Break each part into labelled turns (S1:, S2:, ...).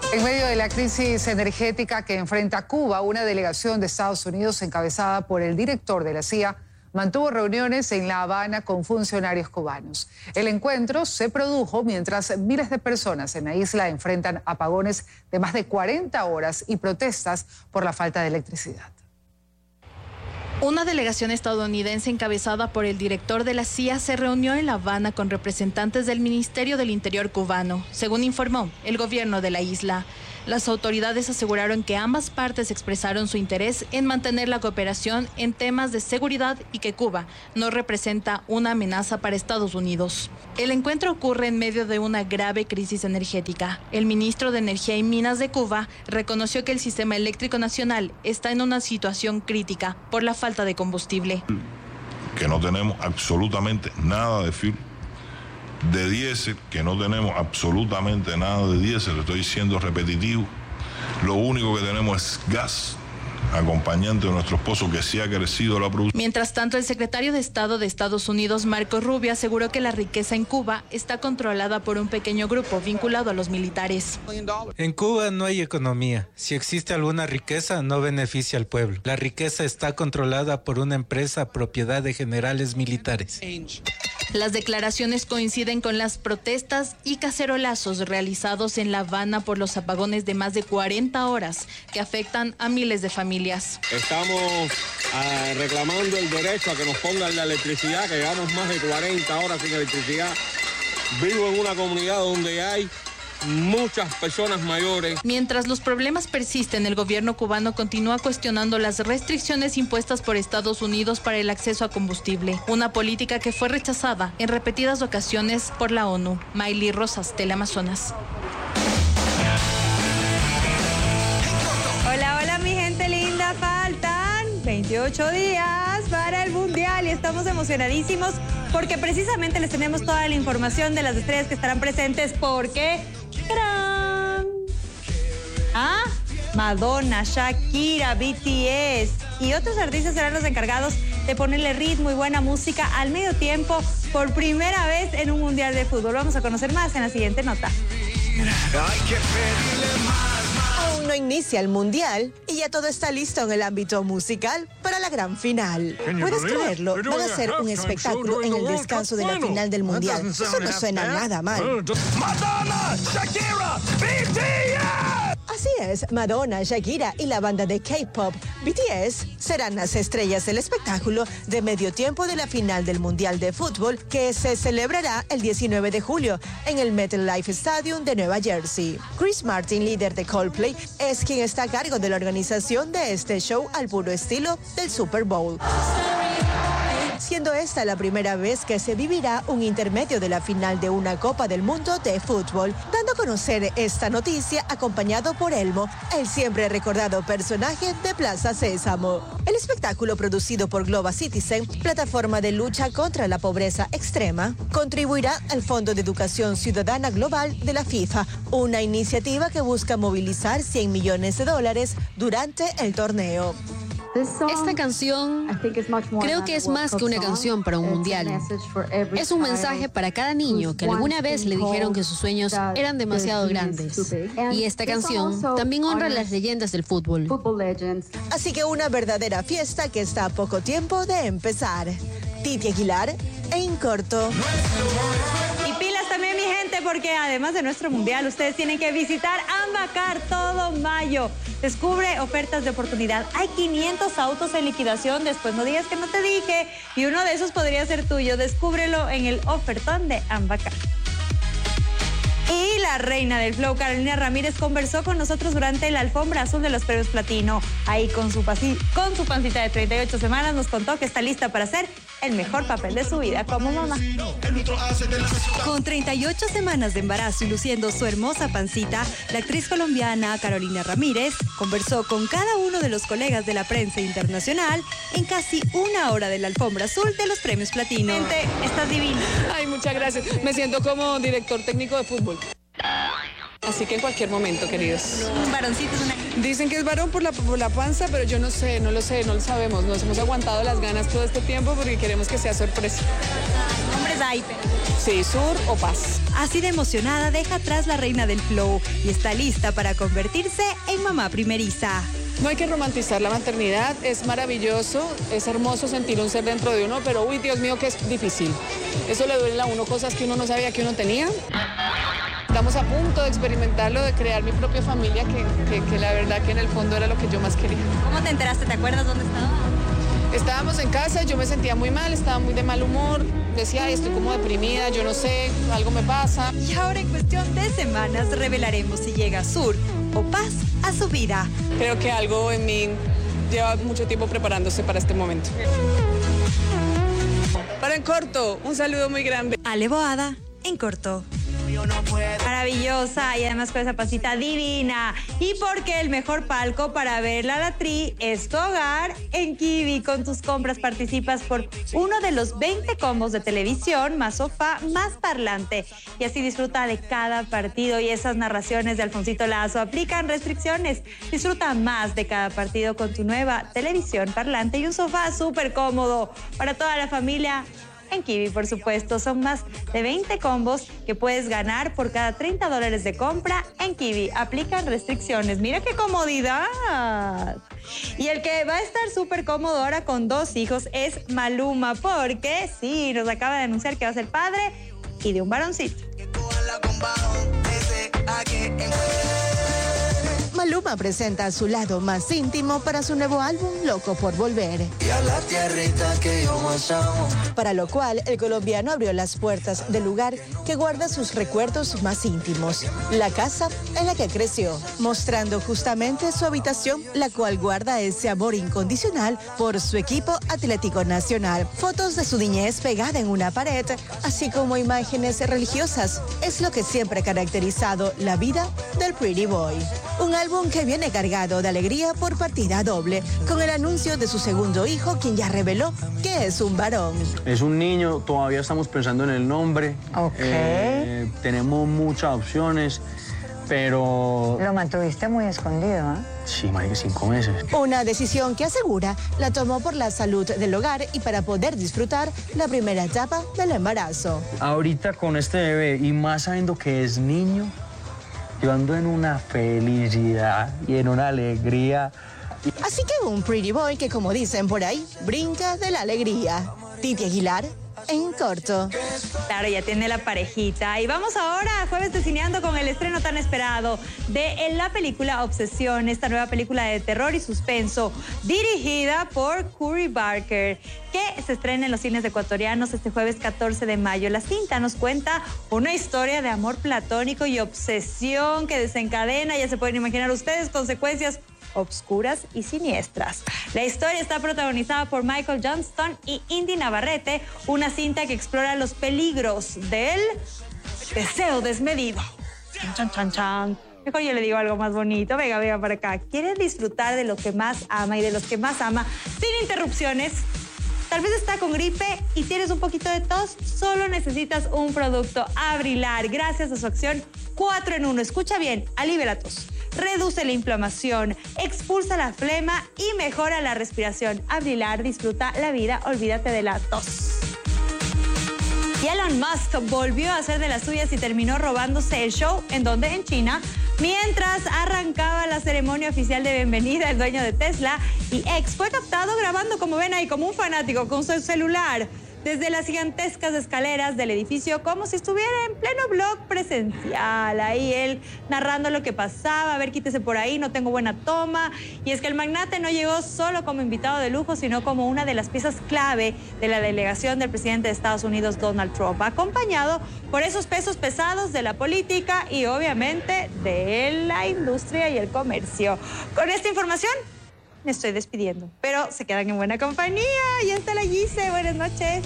S1: En medio de la crisis energética que enfrenta Cuba, una delegación de Estados Unidos encabezada por el director de la CIA mantuvo reuniones en La Habana con funcionarios cubanos. El encuentro se produjo mientras miles de personas en la isla enfrentan apagones de más de 40 horas y protestas por la falta de electricidad.
S2: Una delegación estadounidense encabezada por el director de la CIA se reunió en La Habana con representantes del Ministerio del Interior cubano, según informó el gobierno de la isla. Las autoridades aseguraron que ambas partes expresaron su interés en mantener la cooperación en temas de seguridad y que Cuba no representa una amenaza para Estados Unidos. El encuentro ocurre en medio de una grave crisis energética. El ministro de Energía y Minas de Cuba reconoció que el sistema eléctrico nacional está en una situación crítica por la falta de combustible.
S3: Que no tenemos absolutamente nada de fuel, de diésel, que no tenemos absolutamente nada de diésel, estoy siendo repetitivo. Lo único que tenemos es gas, acompañante de nuestros pozos, que sí ha crecido la producción.
S2: Mientras tanto, el secretario de Estado de Estados Unidos, Marco Rubio, aseguró que la riqueza en Cuba está controlada por un pequeño grupo vinculado a los militares.
S4: En Cuba no hay economía. Si existe alguna riqueza, no beneficia al pueblo. La riqueza está controlada por una empresa propiedad de generales militares.
S2: Las declaraciones coinciden con las protestas y cacerolazos realizados en La Habana por los apagones de más de 40 horas que afectan a miles de familias.
S5: Estamos reclamando el derecho a que nos pongan la electricidad, que llevamos más de 40 horas sin electricidad. Vivo en una comunidad donde hay muchas personas mayores.
S2: Mientras los problemas persisten, el gobierno cubano continúa cuestionando las restricciones impuestas por Estados Unidos para el acceso a combustible, una política que fue rechazada en repetidas ocasiones por la ONU. Mayli Rosas, Teleamazonas.
S6: Hola, hola mi gente linda, faltan 28 días para el Mundial y estamos emocionadísimos porque precisamente les tenemos toda la información de las estrellas que estarán presentes porque... Madonna, Shakira, BTS y otros artistas serán los encargados de ponerle ritmo y buena música al medio tiempo por primera vez en un mundial de fútbol. Vamos a conocer más en la siguiente nota.
S7: Aún no inicia el mundial y ya todo está listo en el ámbito musical para la gran final. ¿Puedes creerlo? Van a hacer un espectáculo en el descanso de la final del mundial. Eso no suena nada mal.
S8: Madonna, Shakira, BTS.
S7: Así es, Madonna, Shakira y la banda de K-pop BTS serán las estrellas del espectáculo de medio tiempo de la final del Mundial de Fútbol que se celebrará el 19 de julio en el MetLife Stadium de Nueva Jersey. Chris Martin, líder de Coldplay, es quien está a cargo de la organización de este show al puro estilo del Super Bowl, siendo esta la primera vez que se vivirá un intermedio de la final de una Copa del Mundo de fútbol, dando a conocer esta noticia acompañado por Elmo, el siempre recordado personaje de Plaza Sésamo. El espectáculo, producido por Global Citizen, plataforma de lucha contra la pobreza extrema, contribuirá al Fondo de Educación Ciudadana Global de la FIFA, una iniciativa que busca movilizar $100 millones durante el torneo.
S9: Esta canción creo que es más que una canción para un mundial. Es un mensaje para cada niño que alguna vez le dijeron que sus sueños eran demasiado grandes. Y esta canción también honra a las leyendas del fútbol.
S7: Así que una verdadera fiesta que está a poco tiempo de empezar. Titi Aguilar, en corto.
S6: Y pilas también, mi gente, porque además de nuestro mundial, ustedes tienen que visitar Ambacar todo mayo. Descubre ofertas de oportunidad. Hay 500 autos en liquidación. Después no digas que no te dije. Y uno de esos podría ser tuyo. Descúbrelo en el ofertón de Ambacar. Y la reina del flow, Carolina Ramírez, conversó con nosotros durante la alfombra azul de los premios Platino. Ahí con su pancita de 38 semanas nos contó que está lista para hacer el mejor papel de su vida como mamá.
S10: Con 38 semanas de embarazo y luciendo su hermosa pancita, la actriz colombiana Carolina Ramírez conversó con cada uno de los colegas de la prensa internacional en casi una hora de la alfombra azul de los premios Platino.
S6: Estás divina.
S11: Ay, muchas gracias. Me siento como director técnico de fútbol. Así que en cualquier momento, queridos.
S6: Un varoncito es una...
S11: Dicen que es varón por la panza, pero yo no sé, no lo sabemos. Nos hemos aguantado las ganas todo este tiempo porque queremos que sea sorpresa.
S6: Hombres hay, pero...
S11: Sí, sur o paz.
S10: Así de emocionada deja atrás la reina del flow y está lista para convertirse en mamá primeriza.
S11: No hay que romantizar la maternidad, es maravilloso, es hermoso sentir un ser dentro de uno, pero uy, Dios mío, que es difícil. Eso le duele a uno cosas que uno no sabía que uno tenía. Estamos a punto de experimentarlo, de crear mi propia familia, que la verdad que en el fondo era lo que yo más quería.
S6: ¿Cómo te enteraste? ¿Te acuerdas dónde estabas?
S11: Estábamos en casa, yo me sentía muy mal, estaba muy de mal humor, decía, ay, estoy como deprimida, yo no sé, algo me pasa.
S10: Y ahora en cuestión de semanas revelaremos si llega sur o paz a su vida.
S11: Creo que algo en mí lleva mucho tiempo preparándose para este momento. Para En Corto, un saludo muy grande.
S10: Ale Boada, En Corto.
S6: Maravillosa y además con esa pasita divina. Y porque el mejor palco para verla a la Tri es tu hogar. En Quibi, con tus compras participas por uno de los 20 combos de televisión, más sofá, más parlante. Y así disfruta de cada partido y esas narraciones de Alfonsito Lazo. Aplican restricciones. Disfruta más de cada partido con tu nueva televisión, parlante y un sofá súper cómodo para toda la familia. En Quibi, por supuesto, son más de 20 combos que puedes ganar por cada $30 de compra. En Quibi aplican restricciones. ¡Mira qué comodidad! Y el que va a estar súper cómodo ahora con 2 hijos es Maluma, porque sí, nos acaba de anunciar que va a ser padre y de un varoncito.
S7: Maluma presenta su lado más íntimo para su nuevo álbum Loco por Volver.
S12: Y a la tierrita que yo más amo.
S7: Para lo cual, el colombiano abrió las puertas del lugar que guarda sus recuerdos más íntimos, la casa en la que creció, mostrando justamente su habitación, la cual guarda ese amor incondicional por su equipo Atlético Nacional. Fotos de su niñez pegada en una pared, así como imágenes religiosas, es lo que siempre ha caracterizado la vida del Pretty Boy. Un álbum que viene cargado de alegría por partida doble, con el anuncio de su segundo hijo, quien ya reveló que es un varón.
S13: Es un niño, todavía estamos pensando en el nombre. Tenemos muchas opciones, pero...
S14: Lo mantuviste muy escondido, ¿eh?
S13: Sí, marica, 5 meses.
S7: Una decisión que asegura la tomó por la salud del hogar y para poder disfrutar la primera etapa del embarazo.
S13: Ahorita con este bebé, y más sabiendo que es niño, yo ando en una felicidad y en una alegría.
S7: Así que un Pretty Boy que, como dicen por ahí, brinca de la alegría. Titi Aguilar, En Corto.
S6: Claro, ya tiene la parejita. Y vamos ahora a Jueves de Cineando con el estreno tan esperado de la película Obsesión, esta nueva película de terror y suspenso dirigida por Curry Barker, que se estrena en los cines ecuatorianos este jueves 14 de mayo. La cinta nos cuenta una historia de amor platónico y obsesión que desencadena, ya se pueden imaginar ustedes, consecuencias obscuras y siniestras. La historia está protagonizada por Michael Johnston y Indy Navarrete, una cinta que explora los peligros del deseo desmedido. Chan, chan, chan. Mejor yo le digo algo más bonito. Venga para acá. ¿Quieres disfrutar de lo que más ama y de los que más ama sin interrupciones? Tal vez está con gripe y tienes un poquito de tos, solo necesitas un producto Abrilar. Gracias a su acción 4 en 1. Escucha bien, alivia la tos, reduce la inflamación, expulsa la flema y mejora la respiración. Abrilar, disfruta la vida, olvídate de la tos. Y Elon Musk volvió a hacer de las suyas y terminó robándose el show. ¿En dónde? En China. Mientras arrancaba la ceremonia oficial de bienvenida, el dueño de Tesla y ex fue captado grabando, como ven ahí, como un fanático con su celular desde las gigantescas escaleras del edificio, como si estuviera en pleno vlog presencial. Ahí él narrando lo que pasaba. A ver, quítese por ahí, no tengo buena toma. Y es que el magnate no llegó solo como invitado de lujo, sino como una de las piezas clave de la delegación del presidente de Estados Unidos, Donald Trump, acompañado por esos pesos pesados de la política y obviamente de la industria y el comercio. Con esta información me estoy despidiendo, pero se quedan en buena compañía. Ya está la Gise, buenas noches.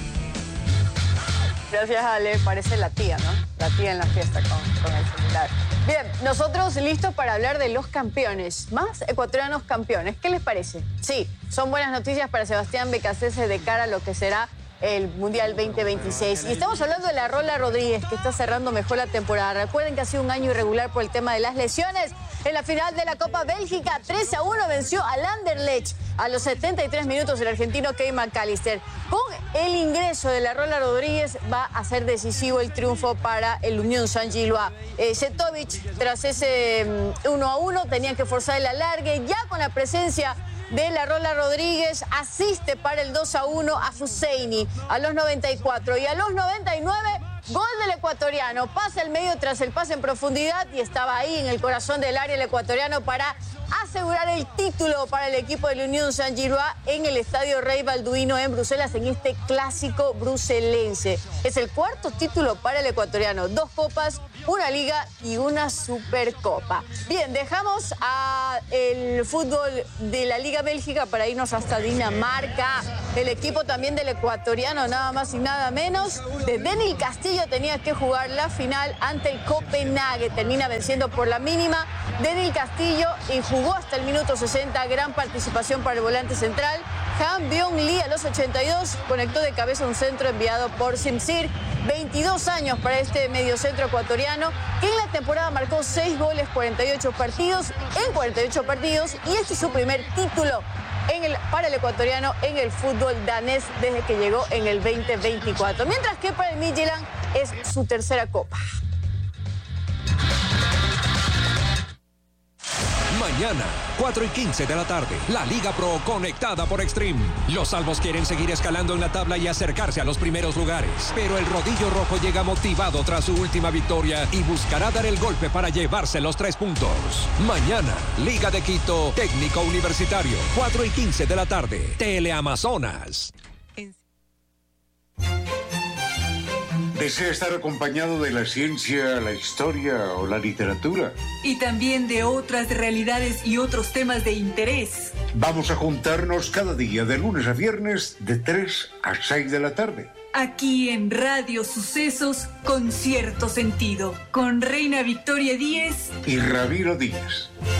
S15: Gracias, Ale. Parece la tía, ¿no? La tía en la fiesta con el celular. Bien, nosotros listos para hablar de los campeones, más ecuatorianos campeones. ¿Qué les parece? Sí, son buenas noticias para Sebastián Becasese de cara a lo que será el Mundial 2026. Y estamos hablando de la Rola Rodríguez, que está cerrando mejor la temporada. Recuerden que ha sido un año irregular por el tema de las lesiones. En la final de la Copa Bélgica, 3-1 venció al Anderlecht. A los 73 minutos el argentino Kevin McAllister. Con el ingreso de la Rola Rodríguez va a ser decisivo el triunfo para el Unión Saint-Gilloise. Setovic, tras ese 1-1, tenían que forzar el alargue, ya con la presencia de la Rola Rodríguez, asiste para el 2-1 a Husseini a los 94 y a los 99, gol del ecuatoriano. Pasa el medio tras el pase en profundidad y estaba ahí en el corazón del área el ecuatoriano para asegurar el título para el equipo de la Unión Saint-Gilloise en el Estadio Rey Balduino en Bruselas, en este clásico bruselense. Es el cuarto título para el ecuatoriano, 2 copas, una liga y una supercopa. Bien, dejamos el fútbol de la Liga Bélgica para irnos hasta Dinamarca. El equipo también del ecuatoriano, nada más y nada menos, de Denil Castillo, tenía que jugar la final ante el Copenhague. Termina venciendo por la mínima Denil Castillo y jugó hasta el minuto 60, gran participación para el volante central. Han Byung-Lee a los 82 conectó de cabeza un centro enviado por Simsir. 22 años para este mediocentro ecuatoriano, que en la temporada marcó 6 goles, 48 partidos, y este es su primer título para el ecuatoriano en el fútbol danés desde que llegó en el 2024. Mientras que para el Midtjylland es su tercera copa.
S16: Mañana, 4:15 de la tarde, la Liga Pro conectada por Extreme. Los salvos quieren seguir escalando en la tabla y acercarse a los primeros lugares. Pero el rodillo rojo llega motivado tras su última victoria y buscará dar el golpe para llevarse los 3 puntos. Mañana, Liga de Quito, Técnico Universitario, 4:15 de la tarde, Teleamazonas.
S17: ¿Desea estar acompañado de la ciencia, la historia o la literatura?
S18: Y también de otras realidades y otros temas de interés.
S17: Vamos a juntarnos cada día de lunes a viernes de 3 a 6 de la tarde.
S18: Aquí en Radio Sucesos con cierto sentido, con Reina Victoria Díez
S17: y Ramiro Díaz.